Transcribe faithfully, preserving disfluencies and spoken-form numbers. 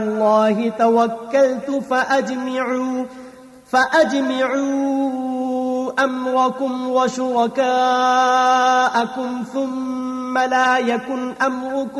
الله توكلت فأجمعوا فأجمعوا أمركم وشركاءكم ثم لا يكن أمركم